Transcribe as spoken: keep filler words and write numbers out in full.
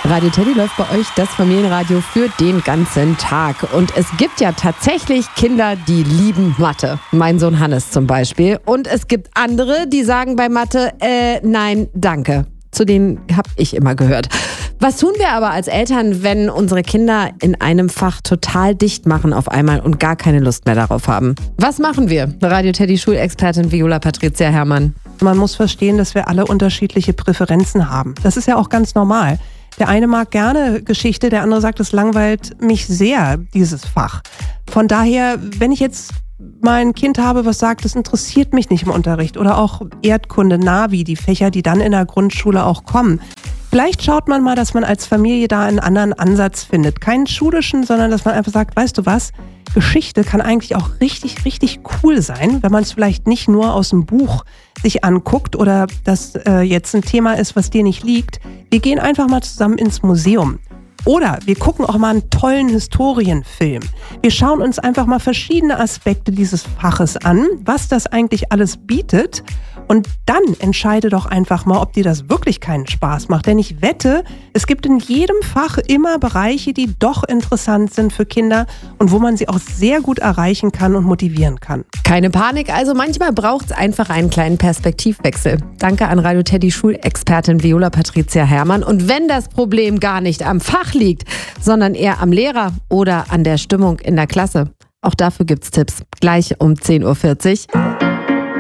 Radio Teddy läuft bei euch das Familienradio für den ganzen Tag. Und es gibt ja tatsächlich Kinder, die lieben Mathe. Mein Sohn Hannes zum Beispiel. Und es gibt andere, die sagen bei Mathe, äh, nein, danke. Zu denen habe ich immer gehört. Was tun wir aber als Eltern, wenn unsere Kinder in einem Fach total dicht machen auf einmal und gar keine Lust mehr darauf haben? Was machen wir? Radio Teddy Schulexpertin Viola Patricia Herrmann. Man muss verstehen, dass wir alle unterschiedliche Präferenzen haben. Das ist ja auch ganz normal. Der eine mag gerne Geschichte, der andere sagt, es langweilt mich sehr, dieses Fach. Von daher, wenn ich jetzt mal ein Kind habe, was sagt, das interessiert mich nicht im Unterricht, oder auch Erdkunde, Navi, die Fächer, die dann in der Grundschule auch kommen. Vielleicht schaut man mal, dass man als Familie da einen anderen Ansatz findet. Keinen schulischen, sondern dass man einfach sagt, weißt du was, Geschichte kann eigentlich auch richtig, richtig cool sein, wenn man es vielleicht nicht nur aus dem Buch sich anguckt oder das äh, jetzt ein Thema ist, was dir nicht liegt. Wir gehen einfach mal zusammen ins Museum. Oder wir gucken auch mal einen tollen Historienfilm. Wir schauen uns einfach mal verschiedene Aspekte dieses Faches an, was das eigentlich alles bietet. Und dann entscheide doch einfach mal, ob dir das wirklich keinen Spaß macht. Denn ich wette, es gibt in jedem Fach immer Bereiche, die doch interessant sind für Kinder und wo man sie auch sehr gut erreichen kann und motivieren kann. Keine Panik, also manchmal braucht es einfach einen kleinen Perspektivwechsel. Danke an Radio Teddy Schulexpertin Viola Patricia Herrmann. Und wenn das Problem gar nicht am Fach liegt, sondern eher am Lehrer oder an der Stimmung in der Klasse, auch dafür gibt's Tipps. Gleich um zehn Uhr vierzig.